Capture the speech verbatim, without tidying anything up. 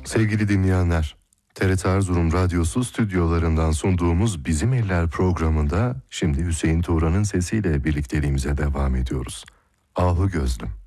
Sevgili dinleyenler, T R T Erzurum Radyosu stüdyolarından sunduğumuz Bizim Eller programında şimdi Hüseyin Tuğra'nın sesiyle birlikteliğimize devam ediyoruz. Ahu Gözlüm.